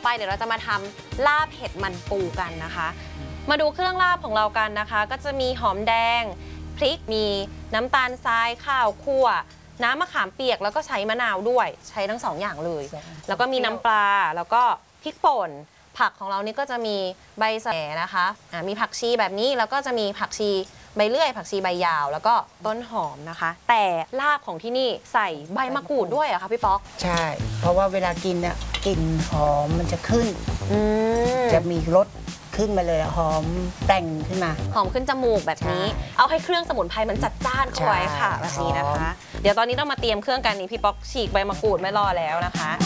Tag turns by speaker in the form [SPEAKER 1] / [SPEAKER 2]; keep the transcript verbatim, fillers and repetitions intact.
[SPEAKER 1] ไปเดี๋ยวเราจะมาทำลาบเห็ดมันปูกันนะคะมาดูเครื่องลาบของเรากันนะคะก็จะมีหอมแดงพริกมีน้ำตาลทรายข้าวคั่วน้ำมะขามเปียกแล้วก็ใช้มะนาวด้วยใช้ทั้งสองอย่างเลยแล้วก็มีน้ำปลาแล้วก็พริกป่นผักของเรานี่ก็จะมีใบสะแหน่นะคะะมีผักชีแบบนี้แล้วก็จะมีผักชีใบเลื่อยผักชีใบยาวแล้วก็ต้นหอมนะคะแต่ลาบของที่นี่ใส่ใบมะกรูดด้วยอะคะพี่ป๊อก
[SPEAKER 2] ใช่เพราะว่าเวลากินเนี่ยกลิ่นหอมมันจะขึ้นจะมีรสขึ้นมาเลยหอมแต่งขึ้นมา
[SPEAKER 1] หอมขึ้นจมูกแบบนี้เอาให้เครื่องสมุนไพรมันจัดจ้านเข้าไว้ค่ะแบบนี้นะคะเดี๋ยวตอนนี้ต้องมาเตรียมเครื่องกันนี่พี่ป๊อกฉีกใบมะกรูดไม่รอแล้วนะคะ